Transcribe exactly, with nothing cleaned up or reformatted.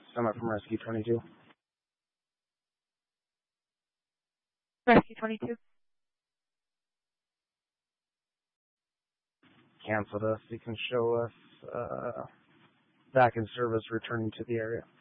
Summit from Rescue twenty-two. Rescue twenty-two. Cancel this. You can show us uh, back in service returning to the area.